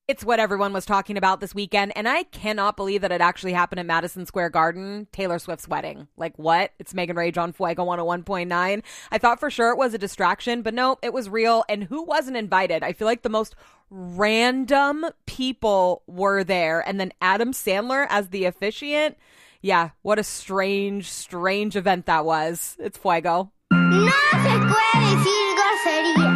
It's what everyone was talking about this weekend, and I cannot believe that it actually happened at Madison Square Garden, Taylor Swift's wedding. Like, what? It's Megan Rage on Fuego 101.9. I thought for sure it was a distraction, but no, it was real. And who wasn't invited? I feel like the most random people were there. And then Adam Sandler as the officiant. Yeah, what a strange event that was. It's Fuego. No se puede decir grosería.